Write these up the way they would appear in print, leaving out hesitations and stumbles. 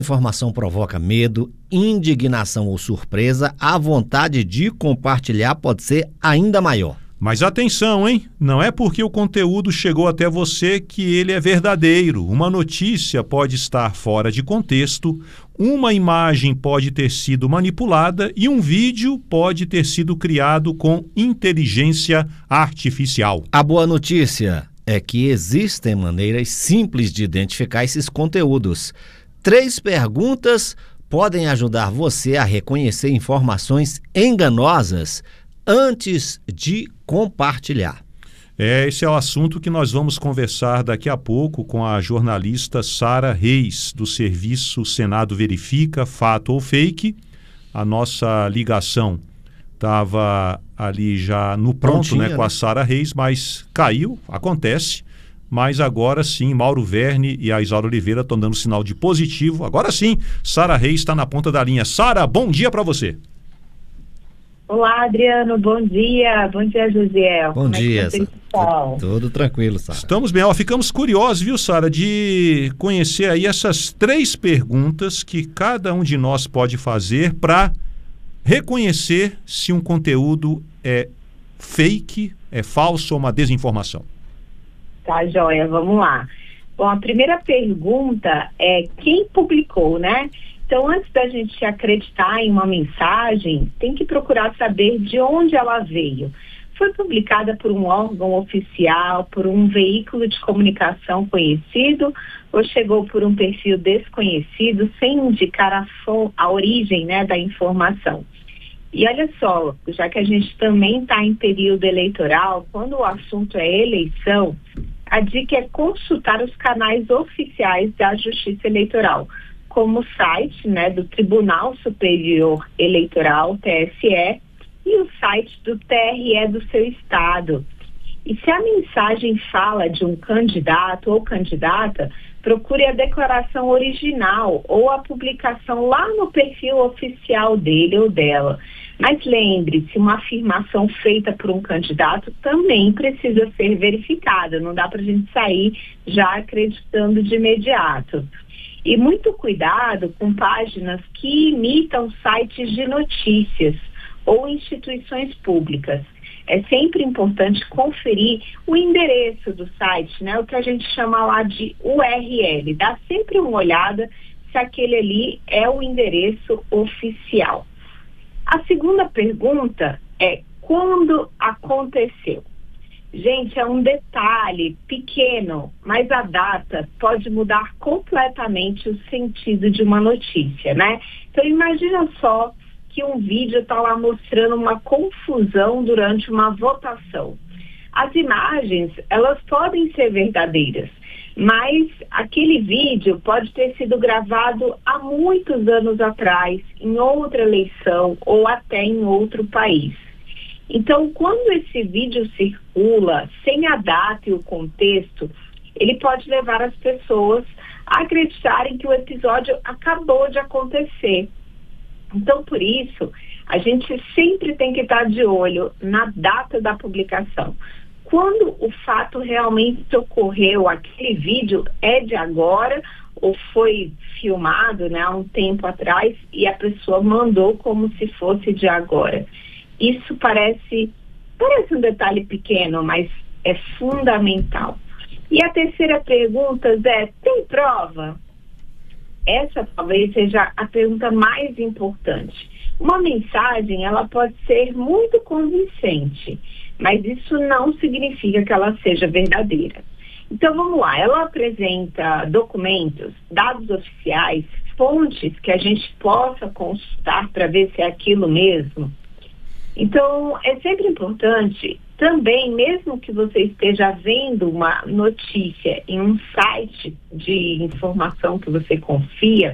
Informação provoca medo, indignação ou surpresa, a vontade de compartilhar pode ser ainda maior. Mas atenção, hein? Não é porque o conteúdo chegou até você que ele é verdadeiro. Uma notícia pode estar fora de contexto, uma imagem pode ter sido manipulada e um vídeo pode ter sido criado com inteligência artificial. A boa notícia é que existem maneiras simples de identificar esses conteúdos. 3 perguntas podem ajudar você a reconhecer informações enganosas antes de compartilhar. Esse é o assunto que nós vamos conversar daqui a pouco com a jornalista Sara Reis, do serviço Senado Verifica, Fato ou Fake. A nossa ligação estava ali já no ponto, né, com a Sara Reis, mas caiu, acontece. Mas agora sim, Mauro Verne e a Isaura Oliveira estão dando sinal de positivo. Agora sim, Sara Reis está na ponta da linha. Sara, bom dia para você. Olá, Adriano, bom dia. Bom dia, Josiel. Bom dia, tudo tranquilo, Sara. Estamos bem. Ficamos curiosos, viu, Sara, de conhecer aí essas 3 perguntas que cada um de nós pode fazer para reconhecer se um conteúdo é fake, é falso ou uma desinformação. Tá, joia, vamos lá. Bom, a primeira pergunta é quem publicou, né? Então, antes da gente acreditar em uma mensagem, tem que procurar saber de onde ela veio. Foi publicada por um órgão oficial, por um veículo de comunicação conhecido, ou chegou por um perfil desconhecido, sem indicar a origem, né, da informação. E olha só, já que a gente também está em período eleitoral, quando o assunto é eleição, a dica é consultar os canais oficiais da Justiça Eleitoral, como o site, né, do Tribunal Superior Eleitoral, TSE, e o site do TRE do seu estado. E se a mensagem fala de um candidato ou candidata, procure a declaração original ou a publicação lá no perfil oficial dele ou dela. Mas lembre-se, uma afirmação feita por um candidato também precisa ser verificada. Não dá para a gente sair já acreditando de imediato. E muito cuidado com páginas que imitam sites de notícias ou instituições públicas. É sempre importante conferir o endereço do site, né? O que a gente chama lá de URL. Dá sempre uma olhada se aquele ali é o endereço oficial. A segunda pergunta é quando aconteceu? Gente, é um detalhe pequeno, mas a data pode mudar completamente o sentido de uma notícia, né? Então imagina só que um vídeo está lá mostrando uma confusão durante uma votação. As imagens, elas podem ser verdadeiras, mas aquele vídeo pode ter sido gravado há muitos anos atrás, em outra eleição ou até em outro país. Então, quando esse vídeo circula sem a data e o contexto, ele pode levar as pessoas a acreditarem que o episódio acabou de acontecer. Então, por isso, a gente sempre tem que estar de olho na data da publicação. Quando o fato realmente ocorreu, aquele vídeo é de agora ou foi filmado, né, há um tempo atrás e a pessoa mandou como se fosse de agora. Isso parece um detalhe pequeno, mas é fundamental. E a terceira pergunta é, tem prova? Essa talvez seja a pergunta mais importante. Uma mensagem, ela pode ser muito convincente, mas isso não significa que ela seja verdadeira. Então vamos lá, ela apresenta documentos, dados oficiais, fontes que a gente possa consultar para ver se é aquilo mesmo. Então é sempre importante também, mesmo que você esteja vendo uma notícia em um site de informação que você confia,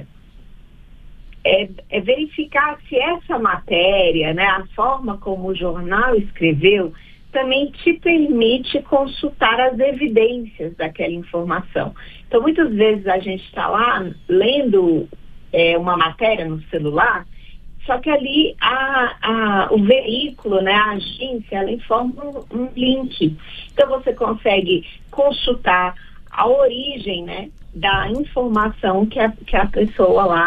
é verificar se essa matéria, né, a forma como o jornal escreveu, também te permite consultar as evidências daquela informação. Então, muitas vezes a gente está lá lendo uma matéria no celular, só que ali o veículo, né, a agência, ela informa um link. Então, você consegue consultar a origem, né, da informação que a pessoa lá